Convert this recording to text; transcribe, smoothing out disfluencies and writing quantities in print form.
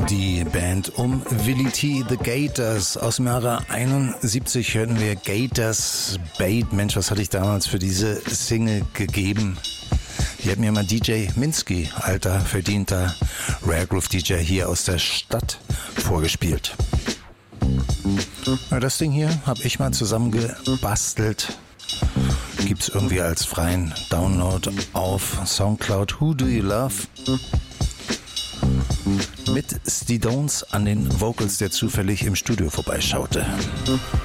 Die Band um Willie T, The Gators. Aus dem Jahre 71 hören wir Gators Bait. Mensch, was hatte ich damals für diese Single gegeben? Die hat mir mal DJ Minsky, alter, verdienter Rare Groove DJ hier aus der Stadt, vorgespielt. Das Ding hier habe ich mal zusammengebastelt. Gibt's irgendwie als freien Download auf Soundcloud. Who Do You Love? Mit Stidones an den Vocals, der zufällig im Studio vorbeischaute.